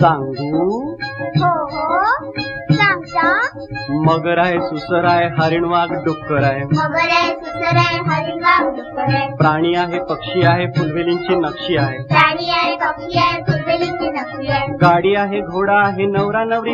सांगू हो सांगता. मगर आहे, सुसर आहे, हरिण, वाघ, डुक्कर आहे. मगर आहे, सुसर आहे, हरिण, वाघ, डुक्कर आहे. प्राणी आहे, पक्षी आहे, फुलवेलींची नक्षी आहे. प्राणी आहे, पक्षी आहे, फुलवेलीची नक्षी आहे. गाडी आहे, घोडा आहे, नवरा नवरी